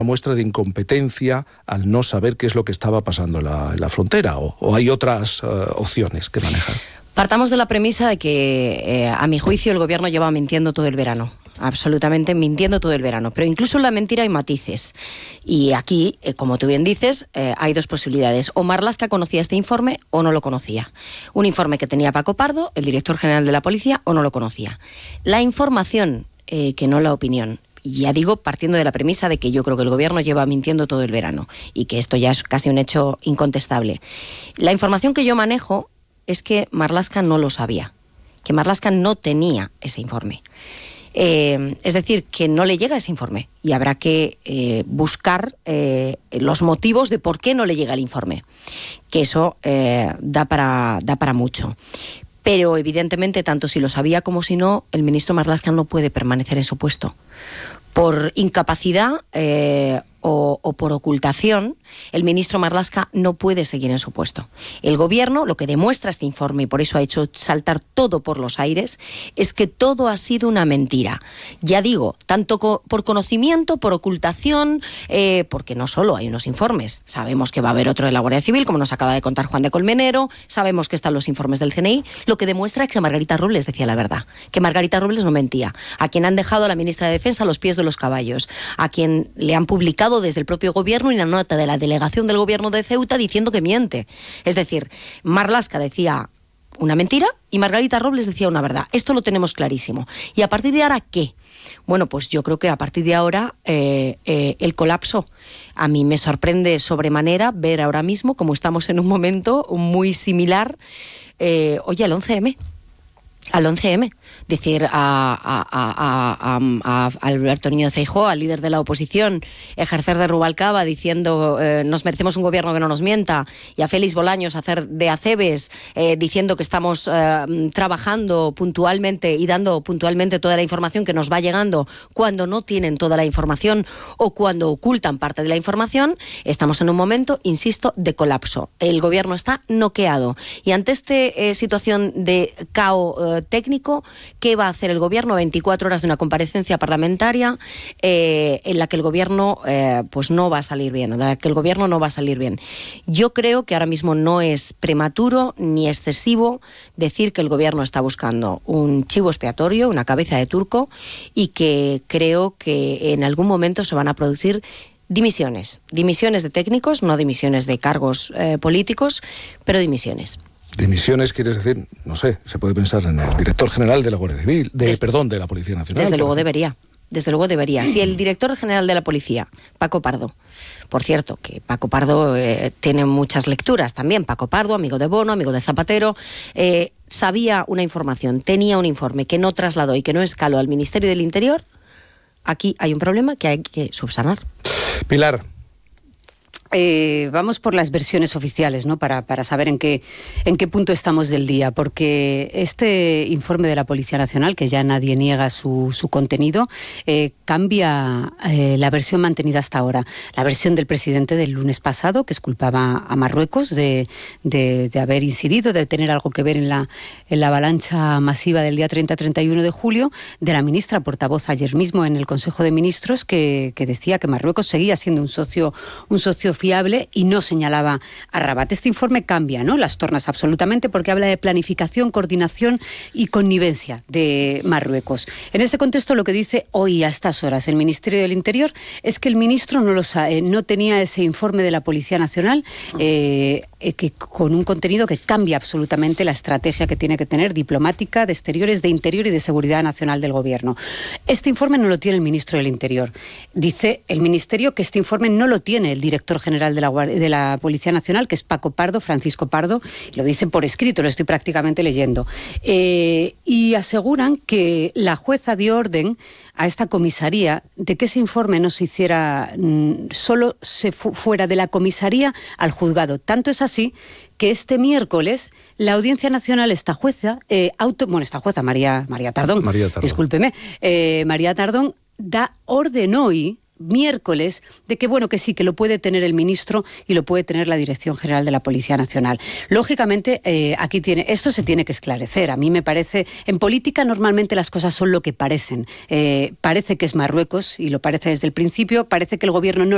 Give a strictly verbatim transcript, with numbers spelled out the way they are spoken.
muestra de incompetencia al no saber qué es lo que estaba pasando en la, en la frontera, o, o hay otras uh, opciones que manejar. Partamos de la premisa de que, eh, a mi juicio, el gobierno lleva mintiendo todo el verano. Absolutamente mintiendo todo el verano. Pero incluso en la mentira hay matices. Y aquí, eh, como tú bien dices, eh, hay dos posibilidades. O Marlaska conocía este informe o no lo conocía. Un informe que tenía Paco Pardo, el director general de la policía, o no lo conocía. La información, eh, que no la opinión. Y ya digo, partiendo de la premisa de que yo creo que el gobierno lleva mintiendo todo el verano y que esto ya es casi un hecho incontestable. La información que yo manejo es que Marlaska no lo sabía, que Marlaska no tenía ese informe. Eh, es decir, que no le llega ese informe y habrá que eh, buscar eh, los motivos de por qué no le llega el informe, que eso eh, da para, da para mucho. Pero evidentemente, tanto si lo sabía como si no, el ministro Marlaska no puede permanecer en su puesto. Por incapacidad eh, o, o por ocultación, el ministro Marlaska no puede seguir en su puesto. El gobierno, lo que demuestra este informe, y por eso ha hecho saltar todo por los aires, es que todo ha sido una mentira. Ya digo, tanto co- por conocimiento, por ocultación, eh, porque no solo hay unos informes. Sabemos que va a haber otro de la Guardia Civil, como nos acaba de contar Juan de Colmenero, sabemos que están los informes del C N I, lo que demuestra es que Margarita Robles decía la verdad, que Margarita Robles no mentía, a quien han dejado a la ministra de Defensa a los pies de los caballos, a quien le han publicado desde el propio gobierno una nota de la delegación del gobierno de Ceuta diciendo que miente. Es decir, Marlaska decía una mentira y Margarita Robles decía una verdad. Esto lo tenemos clarísimo. ¿Y a partir de ahora qué? Bueno, pues yo creo que a partir de ahora eh, eh, el colapso. A mí me sorprende sobremanera ver ahora mismo como estamos en un momento muy similar, eh, oye, al once eme. Al once eme. Decir a, a, a, a, a, a Alberto Núñez Feijóo, al líder de la oposición, ejercer de Rubalcaba diciendo eh, nos merecemos un gobierno que no nos mienta, y a Félix Bolaños hacer de Acebes eh, diciendo que estamos eh, trabajando puntualmente y dando puntualmente toda la información que nos va llegando cuando no tienen toda la información o cuando ocultan parte de la información. Estamos en un momento, insisto, de colapso. El gobierno está noqueado y ante esta eh, situación de caos eh, técnico, ¿qué va a hacer el gobierno? veinticuatro horas de una comparecencia parlamentaria eh, en la que el gobierno eh, pues no va a salir bien, en la que el gobierno no va a salir bien. Yo creo que ahora mismo no es prematuro ni excesivo decir que el gobierno está buscando un chivo expiatorio, una cabeza de turco, y que creo que en algún momento se van a producir dimisiones. Dimisiones de técnicos, no dimisiones de cargos eh, políticos, pero dimisiones. Dimisiones, quieres decir, no sé, se puede pensar en el director general de la Guardia Civil, de, Des, perdón, de la Policía Nacional. Desde luego debería, desde luego debería. Si el director general de la Policía, Paco Pardo, por cierto, que Paco Pardo eh, tiene muchas lecturas también, Paco Pardo, amigo de Bono, amigo de Zapatero, eh, sabía una información, tenía un informe que no trasladó y que no escaló al Ministerio del Interior, aquí hay un problema que hay que subsanar. Pilar. Eh, vamos por las versiones oficiales, ¿no? Para, para saber en qué, en qué punto estamos del día, porque este informe de la Policía Nacional, que ya nadie niega su, su contenido, eh, cambia eh, la versión mantenida hasta ahora. La versión del presidente del lunes pasado, que exculpaba a Marruecos de, de, de haber incidido, de tener algo que ver en la, en la avalancha masiva del día treinta a treinta y uno de julio, de la ministra portavoz ayer mismo en el Consejo de Ministros, que, que decía que Marruecos seguía siendo un socio, un socio fiable y no señalaba a Rabat. Este informe cambia, ¿no?, las tornas absolutamente, porque habla de planificación, coordinación y connivencia de Marruecos. En ese contexto, lo que dice hoy a estas horas el Ministerio del Interior es que el ministro no, lo sabe, no tenía ese informe de la Policía Nacional eh, que, con un contenido que cambia absolutamente la estrategia que tiene que tener diplomática, de exteriores, de interior y de seguridad nacional del gobierno. Este informe no lo tiene el ministro del Interior. Dice el Ministerio que este informe no lo tiene el director general general de la, de la Policía Nacional, que es Paco Pardo, Francisco Pardo, lo dicen por escrito, lo estoy prácticamente leyendo, eh, y aseguran que la jueza dio orden a esta comisaría de que ese informe no se hiciera, mmm, solo se fu fuera de la comisaría al juzgado. Tanto es así que este miércoles la Audiencia Nacional, esta jueza, eh, auto, bueno, esta jueza, María, María Tardón, María Tardón. discúlpeme, eh, María Tardón, da orden hoy, miércoles, de que bueno, que sí, que lo puede tener el ministro y lo puede tener la Dirección General de la Policía Nacional. Lógicamente, eh, aquí tiene, esto se tiene que esclarecer. A mí me parece, en política normalmente las cosas son lo que parecen. Eh, parece que es Marruecos, y lo parece desde el principio, parece que el gobierno no